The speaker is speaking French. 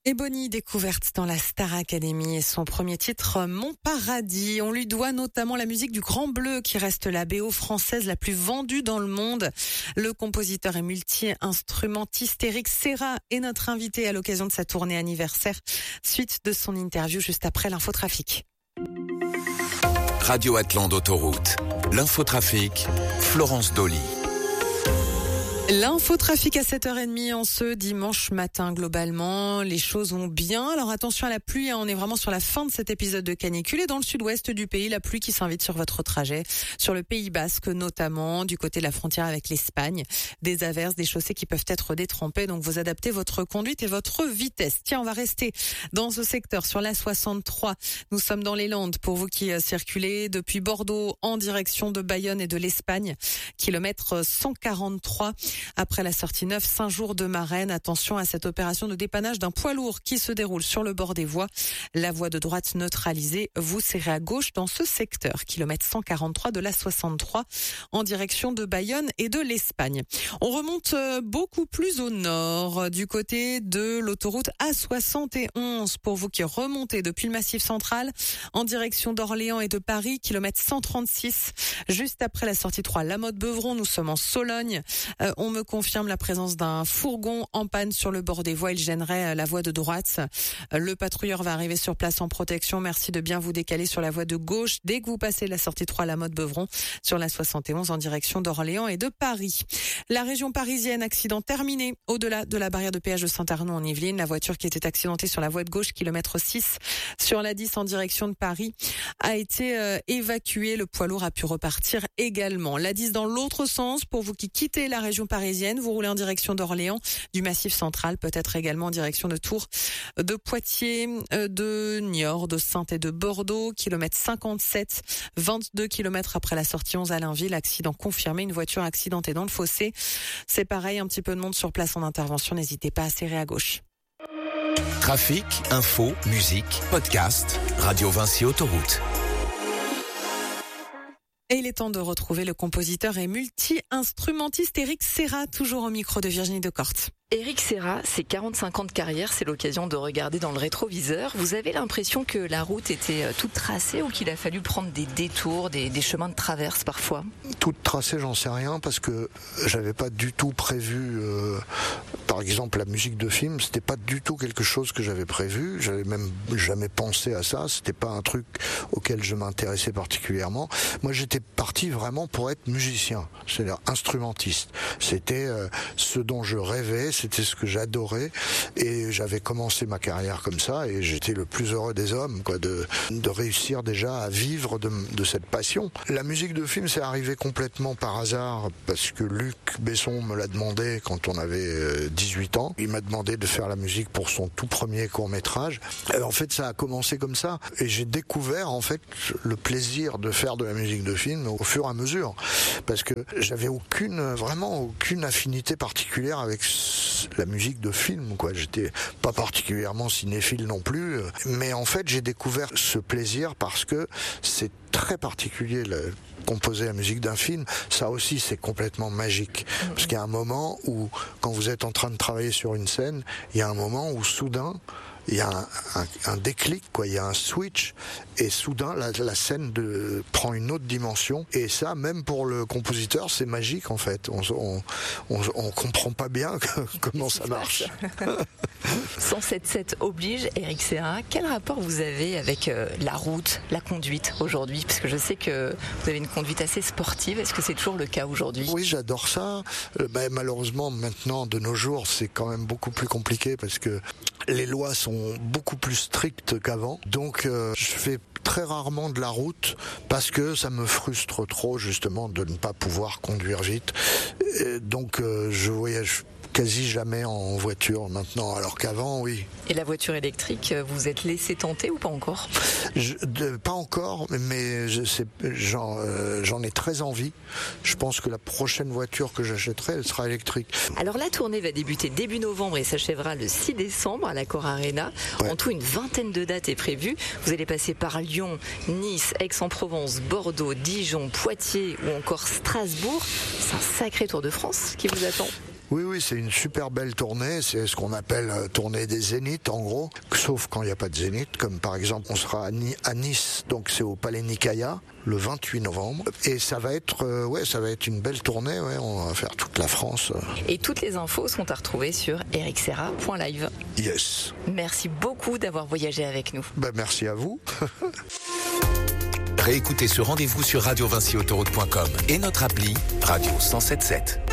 Et Bonnie, découverte dans la Star Academy et son premier titre, Mon Paradis. On lui doit notamment la musique du Grand Bleu qui reste la BO française la plus vendue dans le monde. Le compositeur et multi-instrumentiste Eric Serra est notre invité à l'occasion de sa tournée anniversaire. Suite de son interview juste après l'infotrafic. Radio Atlante Autoroute. L'infotrafic, Florence Dolly. L'infotrafic à 7h30 en ce dimanche matin. Globalement, les choses vont bien. Alors attention à la pluie, on est vraiment sur la fin de cet épisode de canicule. Et dans le sud-ouest du pays, la pluie qui s'invite sur votre trajet. Sur le Pays Basque notamment, du côté de la frontière avec l'Espagne. Des averses, des chaussées qui peuvent être détrempées. Donc vous adaptez votre conduite et votre vitesse. Tiens, on va rester dans ce secteur sur la 63. Nous sommes dans les Landes pour vous qui circulez depuis Bordeaux en direction de Bayonne et de l'Espagne. Kilomètre 143. Après la sortie 9, 5 jours de Marennes, attention à cette opération de dépannage d'un poids lourd qui se déroule sur le bord des voies. La voie de droite neutralisée, vous serrez à gauche dans ce secteur, kilomètre 143 de la 63, en direction de Bayonne et de l'Espagne. On remonte beaucoup plus au nord, du côté de l'autoroute A71, pour vous qui remontez depuis le Massif central, en direction d'Orléans et de Paris, kilomètre 136, juste après la sortie 3, La Motte-Beuvron, nous sommes en Sologne. On me confirme la présence d'un fourgon en panne sur le bord des voies. Il gênerait la voie de droite. Le patrouilleur va arriver sur place en protection. Merci de bien vous décaler sur la voie de gauche dès que vous passez la sortie 3 La Motte-Beuvron sur la 71 en direction d'Orléans et de Paris. La région parisienne, accident terminé au-delà de la barrière de péage de Saint-Arnaud en Yvelines. La voiture qui était accidentée sur la voie de gauche, kilomètre 6 sur la 10 en direction de Paris, a été évacuée. Le poids lourd a pu repartir également. La 10 dans l'autre sens pour vous qui quittez la région parisienne, vous roulez en direction d'Orléans, du Massif central, peut-être également en direction de Tours, de Poitiers, de Niort, de Saintes et de Bordeaux, kilomètre 57, 22 kilomètres après la sortie 11 à Blainville, accident confirmé, une voiture accidentée dans le fossé. C'est pareil, un petit peu de monde sur place en intervention, n'hésitez pas à serrer à gauche. Trafic, info, musique, podcast, Radio Vinci Autoroute. Et il est temps de retrouver le compositeur et multi-instrumentiste Eric Serra, toujours au micro de Virginie Decorte. Eric Serra, c'est 45 ans de carrière, c'est l'occasion de regarder dans le rétroviseur. Vous avez l'impression que la route était toute tracée ou qu'il a fallu prendre des détours, des chemins de traverse parfois? Toute tracée, j'en sais rien parce que j'avais pas du tout prévu, par exemple la musique de film, c'était pas du tout quelque chose que j'avais prévu, j'avais même jamais pensé à ça, c'était pas un truc auquel je m'intéressais particulièrement. Moi j'étais parti vraiment pour être musicien, c'est-à-dire instrumentiste. C'était ce dont je rêvais, c'était ce que j'adorais et j'avais commencé ma carrière comme ça et j'étais le plus heureux des hommes, quoi, de réussir déjà à vivre de cette passion. La musique de film, c'est arrivé complètement par hasard parce que Luc Besson me l'a demandé quand on avait 18 ans. Il m'a demandé de faire la musique pour son tout premier court-métrage. En fait, ça a commencé comme ça et j'ai découvert en fait le plaisir de faire de la musique de film au fur et à mesure parce que j'avais vraiment aucune affinité particulière avec la musique de film, quoi. J'étais pas particulièrement cinéphile non plus, mais en fait j'ai découvert ce plaisir parce que c'est très particulier. Composer la musique d'un film, ça aussi c'est complètement magique. Parce qu'il y a un moment où, quand vous êtes en train de travailler sur une scène, il y a un moment où soudain, il y a un déclic, quoi. Il y a un switch et soudain la scène prend une autre dimension. Et ça, même pour le compositeur, c'est magique en fait. On comprend pas bien comment ça marche. 107.7 oblige, Eric Serra. Quel rapport vous avez avec la route, la conduite aujourd'hui? Parce que je sais que vous avez une conduite assez sportive. Est-ce que c'est toujours le cas aujourd'hui? Oui, j'adore ça. Malheureusement, maintenant, de nos jours, c'est quand même beaucoup plus compliqué parce que les lois sont beaucoup plus strictes qu'avant. Donc, je fais très rarement de la route parce que ça me frustre trop, justement, de ne pas pouvoir conduire vite. Et donc, je voyage quasi jamais en voiture maintenant, alors qu'avant, oui. Et la voiture électrique, vous êtes laissé tenter ou pas encore? Pas encore, mais j'en ai très envie. Je pense que la prochaine voiture que j'achèterai, elle sera électrique. Alors la tournée va débuter début novembre et s'achèvera le 6 décembre à l'Accor Arena. Ouais. En tout, une vingtaine de dates est prévue. Vous allez passer par Lyon, Nice, Aix-en-Provence, Bordeaux, Dijon, Poitiers ou encore Strasbourg. C'est un sacré Tour de France qui vous attend. Oui, c'est une super belle tournée. C'est ce qu'on appelle tournée des Zéniths, en gros. Sauf quand il n'y a pas de Zénith, comme par exemple, on sera à Nice, donc c'est au Palais Nicaïa, le 28 novembre. Et ça va être une belle tournée. Ouais, on va faire toute la France. Et toutes les infos sont à retrouver sur ericserra.live. Yes. Merci beaucoup d'avoir voyagé avec nous. Merci à vous. Réécoutez ce rendez-vous sur radiovincyautoroute.com et notre appli Radio 107.7.